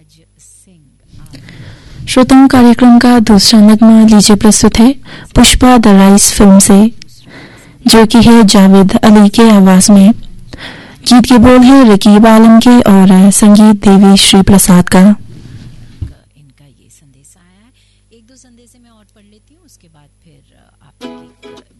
श्रोताओं, कार्यक्रम का दूसरा नगमा लीजिए प्रस्तुत है पुष्पा द राइस फिल्म से, जो कि है जावेद अली के आवाज में। गीत के बोल है रकीब आलम के और संगीत देवी श्री प्रसाद का। इनका ये संदेश आया है, एक दो संदेश मैं और पढ़ लेती हूँ, उसके बाद फिर आप